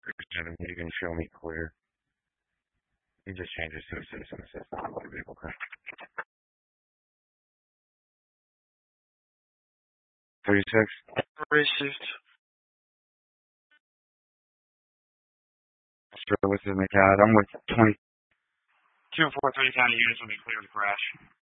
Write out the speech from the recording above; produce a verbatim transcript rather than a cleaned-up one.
You can show me clear. You just change it to a citizen assistant on motor vehicle crash. thirty-six. Racist. Sure, with the McAd. I'm with twenty. Two four three county units will be clear of the crash.